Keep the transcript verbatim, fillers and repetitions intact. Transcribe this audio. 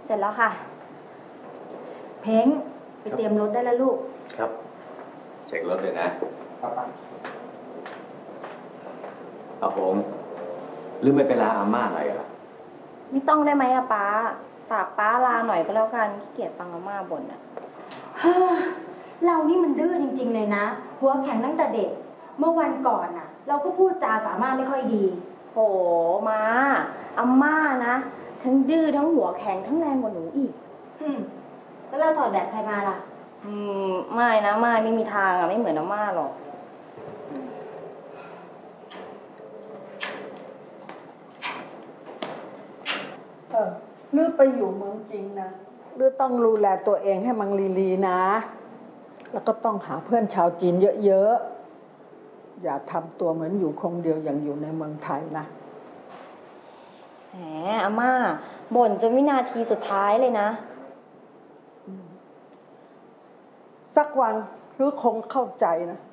ร็จแล้วค่ะเพ้งไปเตรียมรถได้แล้วลูกครับเช็ครถเลยนะอาหงหรือไม่ไปลาอาม่าอะไรอ่ะไม่ต้องได้ไหมอะป้าฝากป้าลาหน่อยก็แล้วกันขี้เกียจฟังอาม่าบ่นอะเรานี่มันดื้อจริงๆเลยนะหัวแข็งตั้งแต่เด็กเมื่อวันก่อนน่ะเราก็พูดจากับอาม่าไม่ค่อยดีโหมาอาม่านะทั้งดื้อทั้งหัวแข็งทั้งแรงกว่าหนูอีกอืมแล้วเราถอดแบบใครมาล่ะอืมไม่นะไม่ไม่มีทางอะไม่เหมือนอาม่าหรอกเออลือไปอยู่เมืองจริงนะลือต้องดูแลตัวเองให้มันลีๆนะแล้วก็ต้องหาเพื่อนชาวจีนเยอะๆอย่าทำตัวเหมือนอยู่คงเดียวอย่างอยู่ในเมืองไทยนะแหมอาม่าบ่นจนวินาทีสุดท้ายเลยนะสักวันลือคงเข้าใจนะ